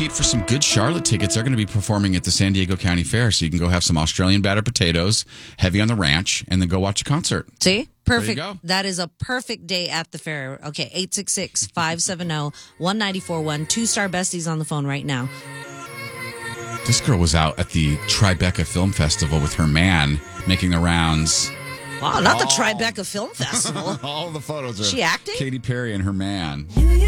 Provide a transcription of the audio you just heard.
compete for some good Charlotte tickets. They're going to be performing at the San Diego County Fair, so you can go have some Australian battered potatoes, heavy on the ranch, and then go watch a concert. See? Perfect. There you go. That is a perfect day at the fair. Okay, 866-570-1941. Two-star besties on the phone right now. This girl was out at the Tribeca Film Festival with her man, making the rounds. Wow, not the Tribeca Film Festival. All the photos are She acting? Katy Perry and her man.